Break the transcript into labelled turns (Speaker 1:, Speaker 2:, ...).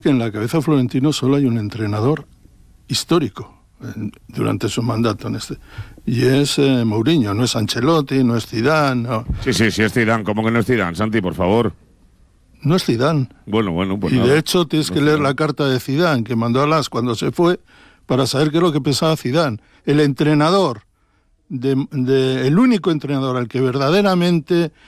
Speaker 1: que en la cabeza de Florentino solo hay un entrenador histórico durante su mandato y es Mourinho, no es Ancelotti, no es Zidane. No.
Speaker 2: Sí, es Zidane. ¿Cómo que no es Zidane, Santi, por favor?
Speaker 1: No es Zidane.
Speaker 2: Bueno, pues
Speaker 1: y
Speaker 2: nada.
Speaker 1: De hecho tienes que leer la carta de Zidane que mandó a Las cuando se fue para saber qué es lo que pensaba Zidane. El entrenador, el único entrenador al que verdaderamente